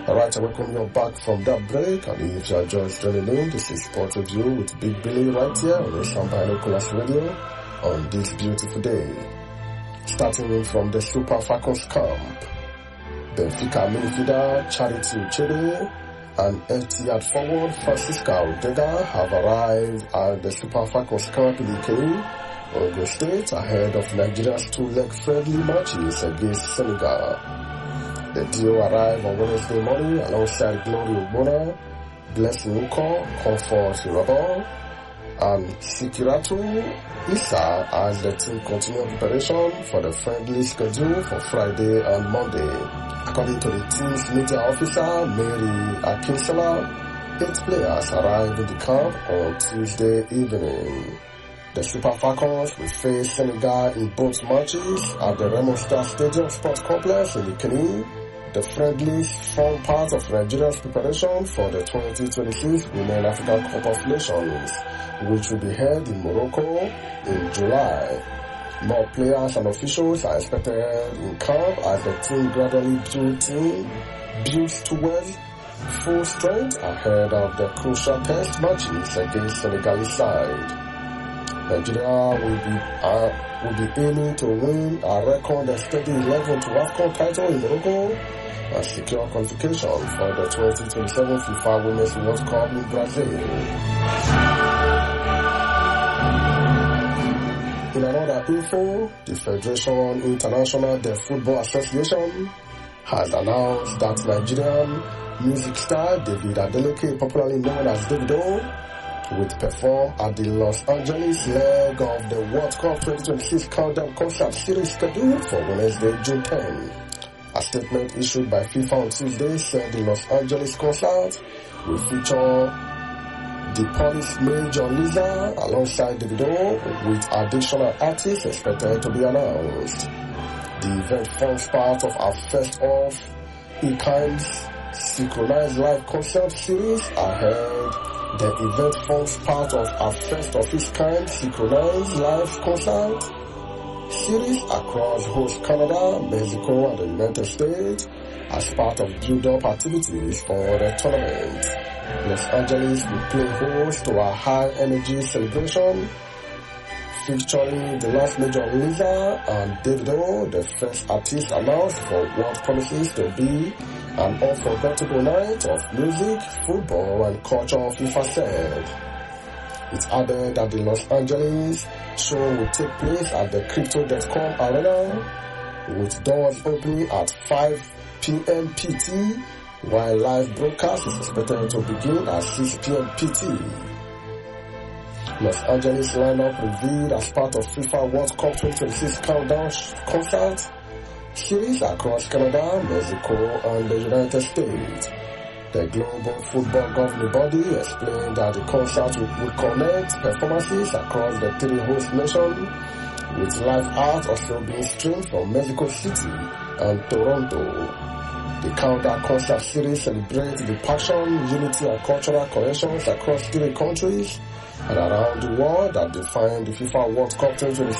Alright, I welcome you back from that break, and if you are just joining in, this is Sport Review with Big Billy right here on Asian Binoculars Radio on this beautiful day. Starting from the Super Falcons camp, Benfica midfielder Charity Uchebe and Etihad forward Francisca Odega have arrived at the Super Falcons camp in Ikeni, Ogun State, ahead of Nigeria's two-leg friendly matches against Senegal. The duo arrived on Wednesday morning alongside Glory Ogbonna, Blessing Uko, Comfort Irabor, and Sikiratu Issa as the team continued preparation for the friendly schedule for Friday and Monday. According to the team's media officer, Mary Akinsola, 8 players arrived in the camp on Tuesday evening. The Super Falcons will face Senegal in both matches at the Remo Star Stadium Sports Complex in Ikeni. The friendlies form part of Nigeria's preparation for the 2026 Women African Cup of Nations, which will be held in Morocco in July. More players and officials are expected in camp as the team gradually builds towards full strength ahead of the crucial test matches against Senegalese side. Nigeria will be aiming to win a record steady 11th AFCON title in Morocco and secure qualification for the 2027 FIFA Women's World Cup in Brazil. In another info, the Federation International de Football Association has announced that Nigerian music star David Adeleke, popularly known as Davido, will perform at the Los Angeles leg of the World Cup 2026 Countdown concert series scheduled for Wednesday, June 10. A statement issued by FIFA on Tuesday said the Los Angeles concert will feature the Polish Major Liza alongside Davido, with additional artists expected to be announced. The event forms part of our first of a kind synchronized live concert series ahead. The event forms part of a first of its kind synchronized live concert series across host Canada, Mexico, and the United States as part of build-up activities for the tournament. Los Angeles will play host to a high-energy celebration featuring the last Major Liza and Davido, the first artist announced for what promises to be an unforgettable night of music, football, and culture, FIFA said. It added that the Los Angeles show will take place at the Crypto.com Arena, with doors opening at 5 p.m. PT, while live broadcast is expected to begin at 6 p.m. PT. Los Angeles lineup revealed as part of FIFA World Cup 2026 Countdown concert series across Canada, Mexico, and the United States. The Global Football Governing Body explained that the concert would connect performances across the 3 host nations, with live art also being streamed from Mexico City and Toronto. The Countdown concert series celebrates the passion, unity, and cultural connections across 3 countries and around the world that define the FIFA World Cup 2026